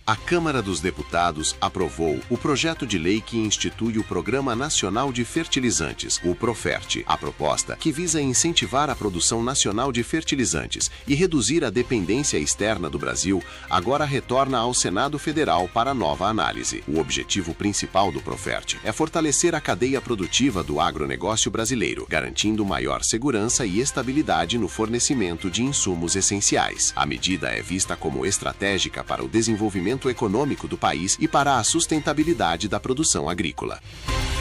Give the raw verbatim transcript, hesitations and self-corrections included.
A Câmara dos Deputados aprovou o projeto de lei que institui o Programa Nacional de Fertilizantes, o PROFERT. A proposta, que visa incentivar a produção nacional de fertilizantes e reduzir a dependência externa do Brasil, agora retorna ao Senado Federal para nova análise. O objetivo principal do PROFERT é fortalecer a cadeia produtiva do agronegócio brasileiro, garantindo maior segurança e estabilidade no fornecimento de insumos essenciais. A medida é vista como estratégica para o desenvolvimento econômico do país e para a sustentabilidade da produção agrícola.